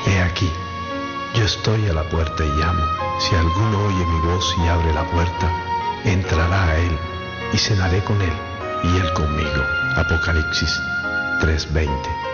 He aquí, yo estoy a la puerta y llamo. Si alguno oye mi voz y abre la puerta, entrará a él y cenaré con él y él conmigo. Apocalipsis 3:20.